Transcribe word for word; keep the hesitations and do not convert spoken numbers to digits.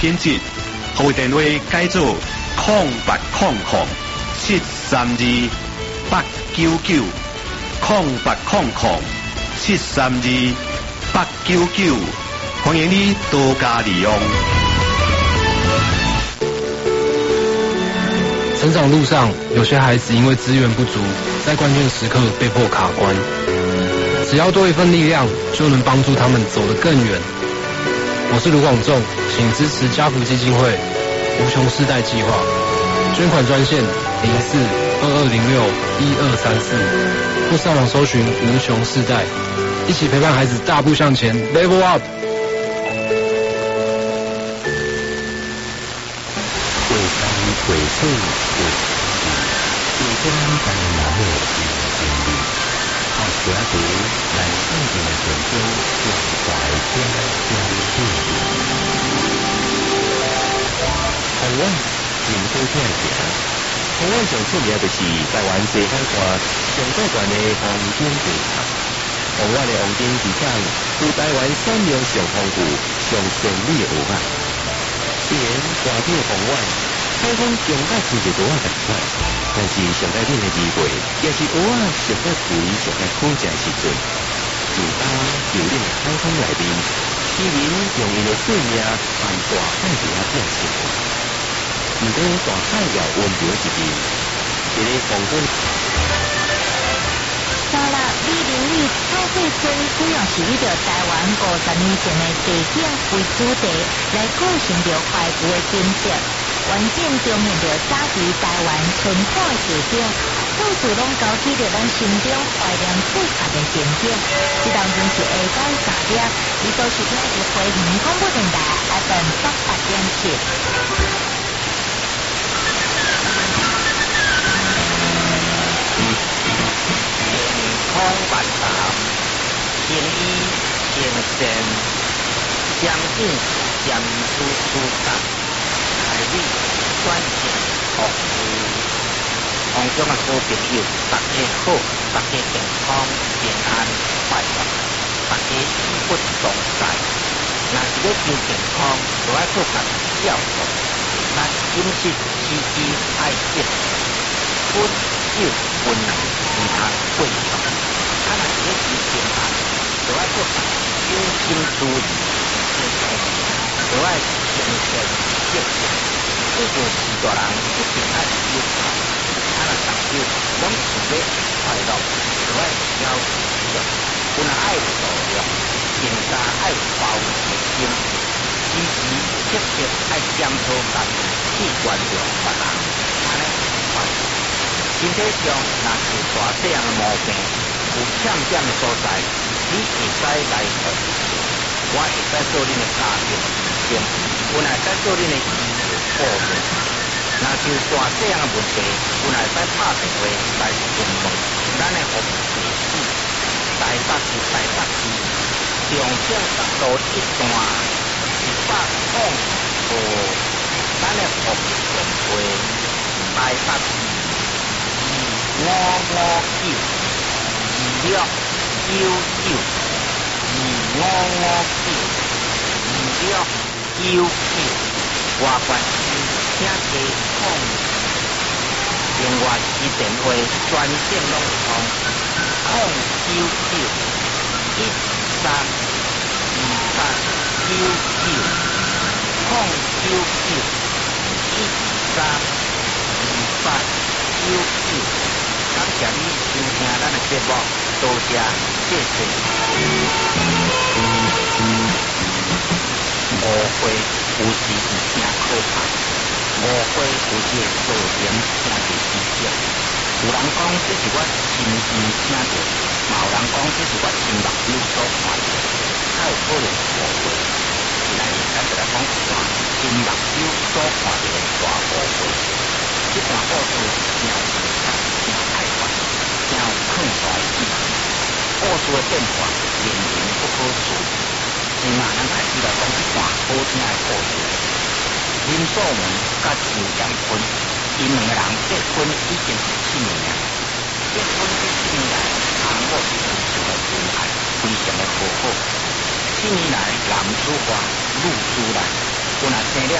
编辑，号电话改做空八空空七三二八九九，空八空空七三二八九九，欢迎你多加利用。 成长路上，有些孩子因为资源不足，在关键时刻被迫卡关。只要多一份力量，就能帮助他们走得更远。我是卢广仲，请支持家福基金会无穷世代计划，捐款专线零四二二零六一二三四，或上网搜寻无穷世代，一起陪伴孩子大步向前 ，Level Up。 过山过水过山，地间干老的人生路，靠学徒来生命的成就，关怀家乡父母。台湾真好听的，台湾上出名就是台湾西海岸上古段的黄金地场。台湾的黄金地场，是台湾产量上丰富、上鲜美的蚵仔。虽然外表宏远，采访上甲亲切蚵仔同款，但是上甲恁的字汇，也是蚵仔上甲贵、上甲好食的时阵。就当就恁的采访内面，市民用因的性命办大海底下变生活。毋过大海也温柔一面，一个黄昏。 好啦，李玲玉蔡惠春主要是以着台湾五十年前的地景为主题，来构成着怀古的景色，完整重现着早期台湾淳朴的地景，到处拢勾起着咱心中怀念出发的情景。这当中是下午三点，你都是听一回云广播电台 F M 八八点七。 空八三，行医行善，相应相处处散，台语转型服务。空中的好朋友，大家好，大家健康平安快乐，大家幸福常在。若是要求健康，就要做下照顾。咱饮食起居爱惜，分少分量，唔通过量。啊，若是要求平安，就要做下小心注意，就要精神积极。这就是大人一定爱要求。啊，若大家拢想要快乐，就要要持有，有若爱度量，更加爱包容心。时时刻刻爱检讨家己，去关注别人，安尼快乐。身体上若是大细样的毛病，有欠点的所在，你会使来互医生，我会使做恁的家庭医生，我会使做恁的医疗顾问。若是有大细样的问题，我会使打电话来询问咱的服务地址，台北市台北市中正十路一段一百空五，咱的服务电话台北市二五五九二六九九二五五九二六九九，外观请加控，另外一电话专线拢通空九九一三二八九九空九九一三二八九九。感谢你收听咱的节目，多谢谢谢。误会有时是真可怕，误会有时会造成真侪事情。有人讲这是我亲耳听到，嘛有人讲这是我亲目睭所看到，较有可能误会。今仔日咱就来讲一段亲目睭所看到的大误会。这段故事真有精彩，真开发，真有抗衰意义。故事的变化令人不可思议。今嘛，咱开始来讲一段好听的故事。林素文甲周延坤，因两个人结婚已经是七年了。结婚这七年来，项目是非常的恩爱，非常的和好。七年来，男子花，女子来， 有若生了